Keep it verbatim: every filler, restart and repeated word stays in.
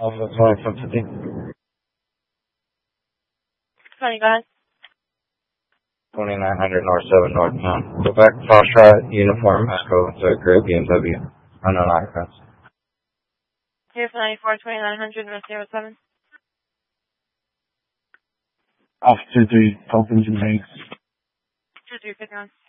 Alpha twenty-seven fifty. twenty, go ahead. twenty-nine hundred North seven North Mountain. Quebec Foxtrot Uniform Echo to Group B M W. Unknown occupants. Here for ninety-four, twenty-nine hundred North zero seven. Alpha two three, Tulsa Engine Banks. two three, fifty-one.